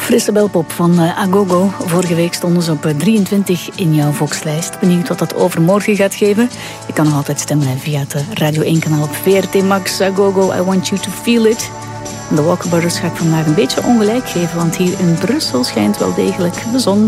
Frisse belpop van Agogo. Vorige week stonden ze op 23 in jouw Voxlijst. Benieuwd wat dat overmorgen gaat geven? Je kan nog altijd stemmen via het Radio 1-kanaal op VRT Max. Agogo, I Want You To Feel It. En de Walker Brothers ga ik vandaag een beetje ongelijk geven, want hier in Brussel schijnt wel degelijk de zon.